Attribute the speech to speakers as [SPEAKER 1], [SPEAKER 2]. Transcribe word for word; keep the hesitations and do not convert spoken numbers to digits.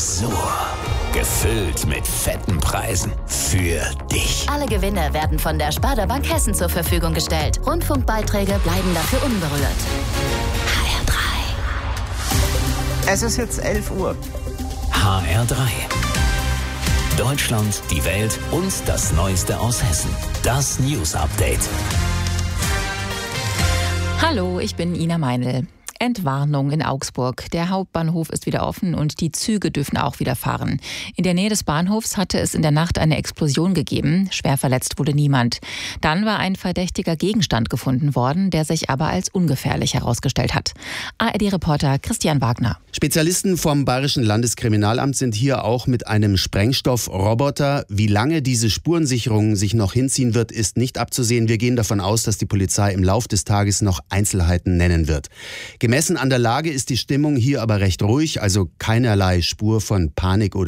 [SPEAKER 1] Tresor. Gefüllt mit fetten Preisen für dich.
[SPEAKER 2] Alle Gewinne werden von der Sparda Bank Hessen zur Verfügung gestellt. Rundfunkbeiträge bleiben dafür unberührt. H R drei.
[SPEAKER 3] Es ist jetzt elf Uhr.
[SPEAKER 1] H R drei. Deutschland, die Welt und das Neueste aus Hessen. Das News Update.
[SPEAKER 4] Hallo, ich bin Ina Meinl. Entwarnung in Augsburg. Der Hauptbahnhof ist wieder offen und die Züge dürfen auch wieder fahren. In der Nähe des Bahnhofs hatte es in der Nacht eine Explosion gegeben. Schwer verletzt wurde niemand. Dann war ein verdächtiger Gegenstand gefunden worden, der sich aber als ungefährlich herausgestellt hat. A R D-Reporter Christian Wagner.
[SPEAKER 5] Spezialisten vom Bayerischen Landeskriminalamt sind hier auch mit einem Sprengstoffroboter. Wie lange diese Spurensicherung sich noch hinziehen wird, ist nicht abzusehen. Wir gehen davon aus, dass die Polizei im Lauf des Tages noch Einzelheiten nennen wird. Gemessen an der Lage ist die Stimmung hier aber recht ruhig, also keinerlei Spur von Panik oder